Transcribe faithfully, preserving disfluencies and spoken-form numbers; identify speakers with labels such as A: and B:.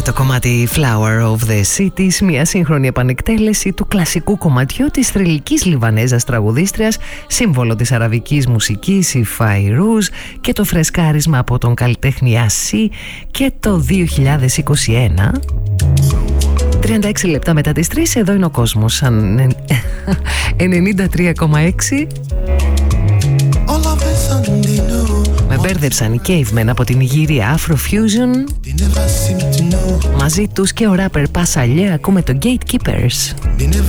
A: το κομμάτι Flower of the Cities, μια σύγχρονη επανεκτέλεση του κλασικού κομματιού της θρυλικής Λιβανέζας τραγουδίστριας, σύμβολο της αραβικής μουσικής, η Φαϊρούζ, και το φρεσκάρισμα από τον καλλιτέχνη Ασί. Και το δύο χιλιάδες είκοσι ένα, τριάντα έξι λεπτά μετά τις τρεις, εδώ είναι ο κόσμος, ενενήντα τρία κόμμα έξι. Με μπέρδεψαν οι Cavemen από την Ιγυρία, Afrofusion. Μαζί τους και ο ράπερ Passalé, ακούμε το Gatekeepers.